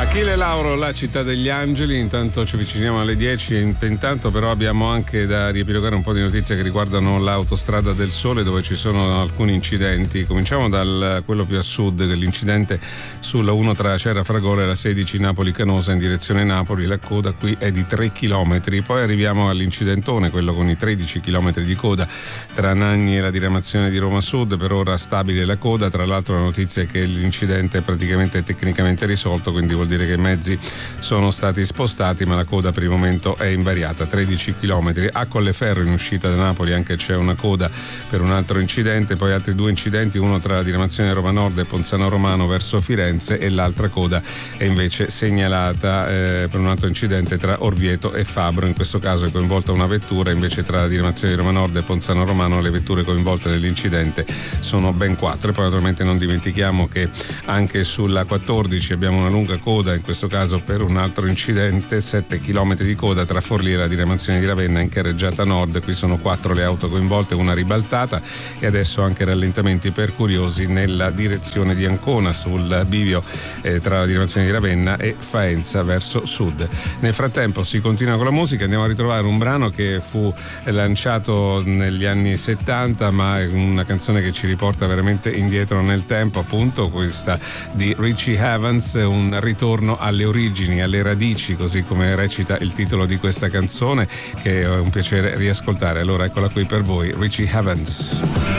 Achille Lauro, La città degli angeli. Intanto ci avviciniamo alle 10. Intanto però abbiamo anche da riepilogare un po' di notizie che riguardano l'autostrada del Sole, dove ci sono alcuni incidenti. Cominciamo da quello più a sud, che è l'incidente sulla 1 tra Acerra Fragole e la 16 Napoli Canosa in direzione Napoli. La coda qui è di 3 km. Poi arriviamo all'incidentone, quello con i 13 km di coda tra Nagni e la diramazione di Roma Sud. Per ora stabile la coda. Tra l'altro la notizia è che l'incidente è praticamente tecnicamente risolto, quindi vuol dire che i mezzi sono stati spostati, ma la coda per il momento è invariata, 13 km. A Colleferro, in uscita da Napoli, anche c'è una coda per un altro incidente. Poi altri due incidenti, uno tra la diramazione Roma Nord e Ponzano Romano verso Firenze, e l'altra coda è invece segnalata per un altro incidente tra Orvieto e Fabro. In questo caso è coinvolta una vettura, invece tra la diramazione di Roma Nord e Ponzano Romano le vetture coinvolte nell'incidente sono ben 4. E poi naturalmente non dimentichiamo che anche sulla 14 abbiamo una lunga coda, in questo caso per un altro incidente, 7 km di coda tra Forlì e la diramazione di Ravenna in carreggiata nord. Qui sono 4 le auto coinvolte, una ribaltata, e adesso anche rallentamenti per curiosi nella direzione di Ancona sul bivio tra la diramazione di Ravenna e Faenza verso sud. Nel frattempo si continua con la musica, andiamo a ritrovare un brano che fu lanciato negli anni 70, ma è una canzone che ci riporta veramente indietro nel tempo, appunto questa di Richie Havens, un ritorno alle origini, alle radici, così come recita il titolo di questa canzone, che è un piacere riascoltare. Allora eccola qui per voi, Richie Havens.